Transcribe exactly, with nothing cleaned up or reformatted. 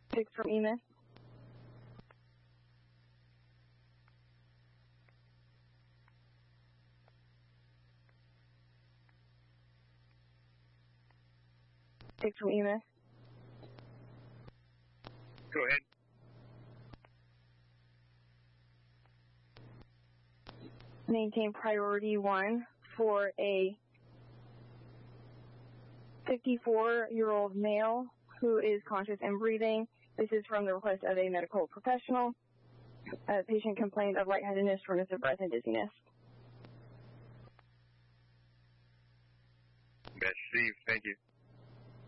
Six from E M S. Six from E M S. Go ahead. Maintain priority one for a fifty-four-year-old male who is conscious and breathing. This is from the request of a medical professional. A patient complained of lightheadedness, shortness of breath, and dizziness. That's Steve. Thank you.